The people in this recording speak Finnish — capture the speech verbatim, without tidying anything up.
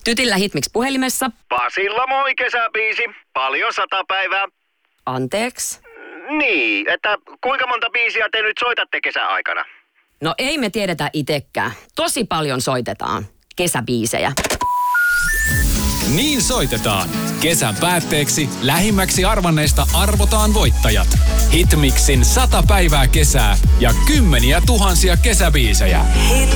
Tytillä Hitmix puhelimessa. Pasilla moi kesäbiisi. Paljon sata päivää. Anteeksi? Niin, että kuinka monta biisiä te nyt soitatte kesäaikana? No ei me tiedetä itekään. Tosi paljon soitetaan. Kesäbiisejä. Niin soitetaan. Kesän päätteeksi lähimmäksi arvanneista arvotaan voittajat. Hitmixin sata päivää kesää ja kymmeniä tuhansia kesäbiisejä.